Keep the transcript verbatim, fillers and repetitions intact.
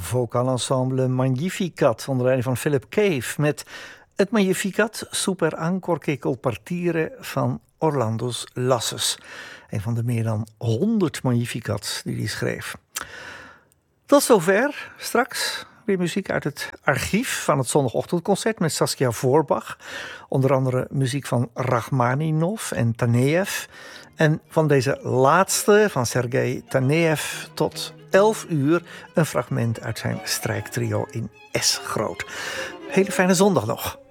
vocalensemble Magnificat onder leiding van Philip Cave met het Magnificat super ancor col partire van Orlandos Lasses. Een van de meer dan honderd Magnificats die hij schreef. Tot zover. Straks weer muziek uit het archief van het zondagochtendconcert met Saskia Voorbach. Onder andere muziek van Rachmaninov en Tanejev. En van deze laatste, van Sergei Tanejev, tot elf uur een fragment uit zijn strijktrio in S groot. Hele fijne zondag nog.